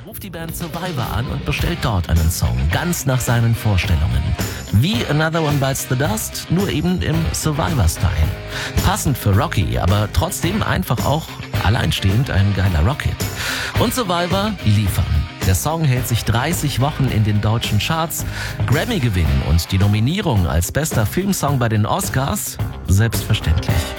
Ruft die Band Survivor an und bestellt dort einen Song, ganz nach seinen Vorstellungen. Wie Another One Bites the Dust, nur eben im Survivor-Style. Passend für Rocky, aber trotzdem einfach auch alleinstehend ein geiler Rockhit. Und Survivor liefern. Der Song hält sich 30 Wochen in den deutschen Charts. Grammy-Gewinn und die Nominierung als bester Filmsong bei den Oscars? Selbstverständlich.